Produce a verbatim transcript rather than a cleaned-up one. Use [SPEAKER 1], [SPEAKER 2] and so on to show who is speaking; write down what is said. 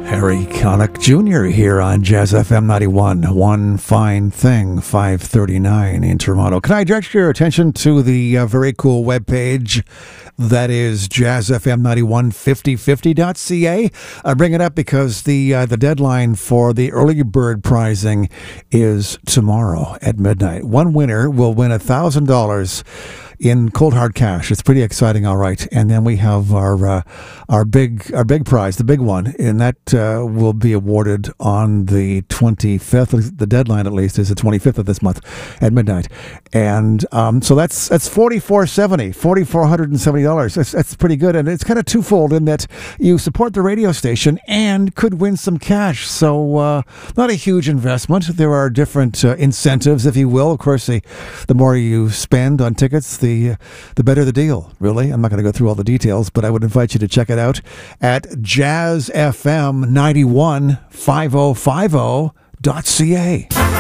[SPEAKER 1] Harry Connick Junior here on Jazz F M ninety-one. One Fine Thing, five thirty-nine in Toronto. Can I direct your attention to the uh, very cool webpage that is jazz f m ninety-one fifty fifty dot c a? I bring it up because the uh, the deadline for the early bird prizing is tomorrow at midnight. One winner will win one thousand dollars in cold hard cash. It's pretty exciting, all right. And then we have our uh, our big our big prize, the big one, and that uh, will be awarded on the twenty-fifth. The deadline, at least, is the twenty-fifth of this month at midnight. And um, so that's that's forty-four seventy, forty-four seventy dollars. That's that's pretty good, and it's kind of twofold in that you support the radio station and could win some cash. So uh, not a huge investment. There are different uh, incentives, if you will. Of course, the the more you spend on tickets, the The, the better the deal, really. I'm not going to go through all the details, but I would invite you to check it out at jazz f m ninety-one fifty fifty dot c a.